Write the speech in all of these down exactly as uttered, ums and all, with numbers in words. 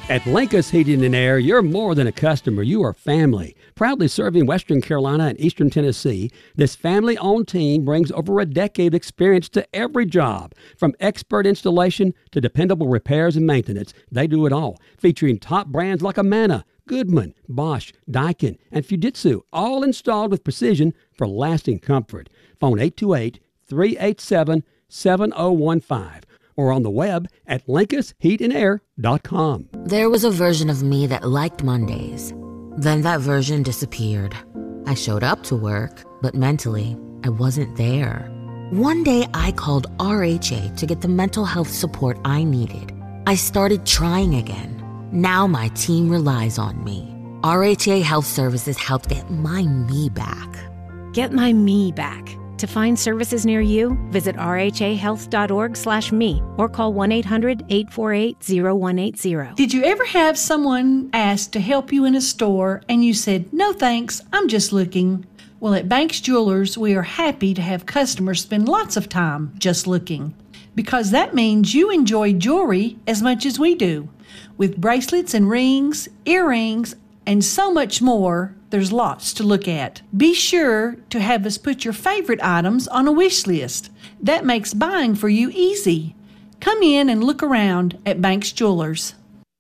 At Linkus Heating and Air, you're more than a customer, you are family. Proudly serving Western Carolina and Eastern Tennessee, this family-owned team brings over a decade of experience to every job. From expert installation to dependable repairs and maintenance, they do it all. Featuring top brands like Amana, Goodman, Bosch, Daikin, and Fujitsu, all installed with precision for lasting comfort. Phone eight two eight, three eight seven, seven zero one five or on the web at linkus heat and air dot com. There was a version of me that liked Mondays. Then that version disappeared. I showed up to work, but mentally, I wasn't there. One day, I called R H A to get the mental health support I needed. I started trying again. Now my team relies on me. R H A Health Services helped get my me back. Get my me back. To find services near you, visit r h a health dot org slash me or call one eight hundred, eight four eight, zero one eight zero. Did you ever have someone ask to help you in a store and you said, "No thanks, I'm just looking"? Well, at Banks Jewelers, we are happy to have customers spend lots of time just looking, because that means you enjoy jewelry as much as we do. With bracelets and rings, earrings, and so much more, there's lots to look at. Be sure to have us put your favorite items on a wish list. That makes buying for you easy. Come in and look around at Banks Jewelers.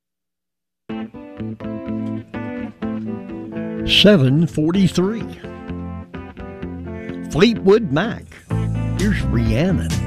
seven forty-three. Fleetwood Mac. Here's Rhiannon.